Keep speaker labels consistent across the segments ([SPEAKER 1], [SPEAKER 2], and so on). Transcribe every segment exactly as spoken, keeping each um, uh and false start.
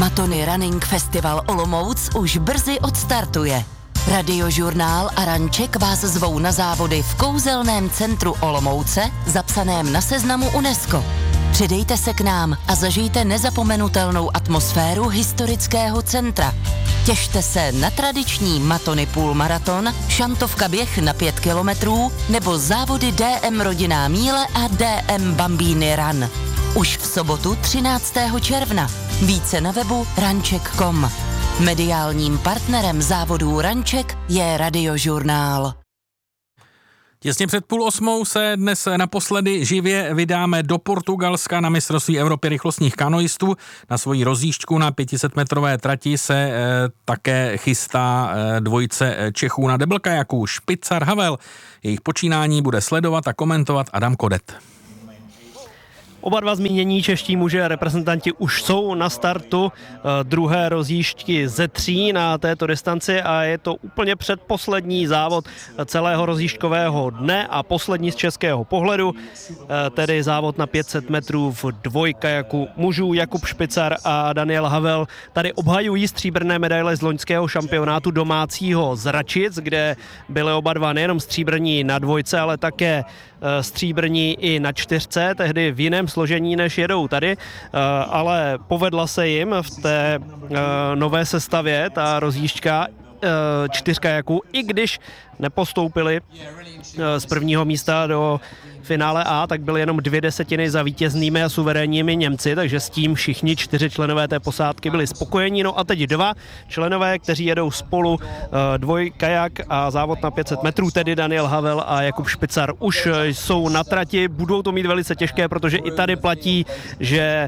[SPEAKER 1] Matony Running Festival Olomouc už brzy odstartuje. Radiožurnál a Ranček vás zvou na závody v kouzelném centru Olomouce, zapsaném na seznamu UNESCO. Přidejte se k nám a zažijte nezapomenutelnou atmosféru historického centra. Těšte se na tradiční Matony půlmaraton, šantovka běh na pět kilometrů nebo závody D M Rodinná míle a D M Bambini Run. Už v sobotu třináctého června. Více na webu ranček tečka com. Mediálním partnerem závodů Ranček je Radiožurnál.
[SPEAKER 2] Těsně před půl osmou se dnes naposledy živě vydáme do Portugalska na mistrovství Evropy rychlostních kanoistů. Na svoji rozjížďku na pětisetmetrové trati se e, také chystá e, dvojice Čechů na deblkajaku Špicar Havel. Jejich počínání bude sledovat a komentovat Adam Kodet.
[SPEAKER 3] Oba dva zmínění čeští muži a reprezentanti už jsou na startu druhé rozjížďky ze tří na této distanci a je to úplně předposlední závod celého rozjížďkového dne a poslední z českého pohledu, tedy závod na pět set metrů v dvojkajaku mužů. Jakub Špicar a Daniel Havel tady obhajují stříbrné medaile z loňského šampionátu domácího z Račic, kde byly oba dva nejenom stříbrní na dvojce, ale také stříbrní i na čtyřce, tehdy v jiném složení, než jedou tady, ale povedla se jim v té nové sestavě ta rozjížďka čtyřkajaků, i když nepostoupili z prvního místa do finále A, tak byly jenom dvě desetiny za vítěznými a suverénními Němci, takže s tím všichni čtyři členové té posádky byli spokojení. No a teď dva členové, kteří jedou spolu dvojkajak a závod na pět set metrů, tedy Daniel Havel a Jakub Špicar, už jsou na trati, budou to mít velice těžké, protože i tady platí, že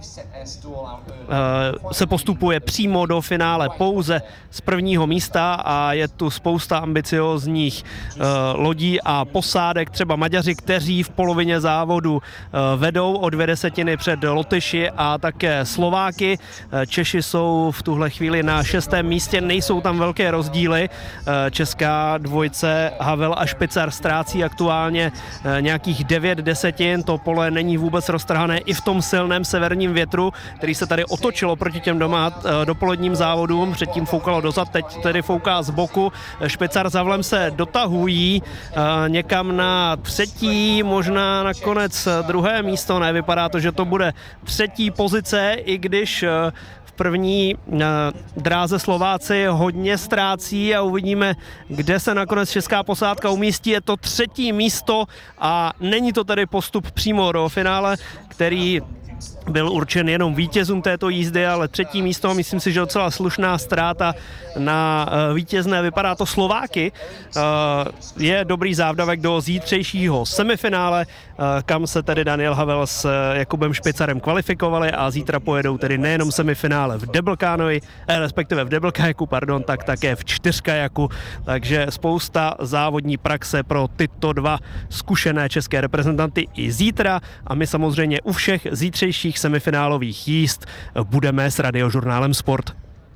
[SPEAKER 3] se postupuje přímo do finále pouze z prvního místa a je tu spousta ambiciózních lodí a posádek, třeba Maďaři, kteří v polovině závodu vedou o dvě desetiny před Lotyši a také Slováky. Češi jsou v tuhle chvíli na šestém místě, nejsou tam velké rozdíly. Česká dvojce Havel a Špicar ztrácí aktuálně nějakých devět desetin, to pole není vůbec roztrhané i v tom silném severním větru, který se tady otočilo proti těm doma dopoledním závodům, předtím foukalo dozad, teď tedy fouká z boku. Špicar s Havlem se dotahují někam na třetí, možná nakonec druhé místo, ne, vypadá to, že to bude třetí pozice, i když v první dráze Slováci hodně ztrácí a uvidíme, kde se nakonec česká posádka umístí. Je to třetí místo a není to tedy postup přímo do finále, který byl určen jenom vítězům této jízdy, ale třetí místo, myslím si, že docela slušná ztráta na vítězné. Vypadá to Slováky. Je dobrý závdavek do zítřejšího semifinále, kam se tedy Daniel Havel s Jakubem Špicarem kvalifikovali a zítra pojedou tedy nejenom semifinále v deblkánoji, respektive v deblkajaku, pardon, tak také v čtyřkajaku. Takže spousta závodní praxe pro tyto dva zkušené české reprezentanty i zítra a my samozřejmě u všech zítřejších semifinálových jízd budeme s Radiožurnálem Sport.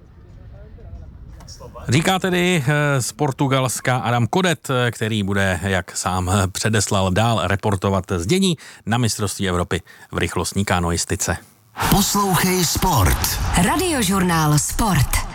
[SPEAKER 2] Říká tedy z Portugalska Adam Kodet, který bude, jak sám předeslal, dál reportovat z dění na mistrovství Evropy v rychlostní kanoistice.
[SPEAKER 4] Poslouchej Sport.
[SPEAKER 1] Radiožurnál Sport.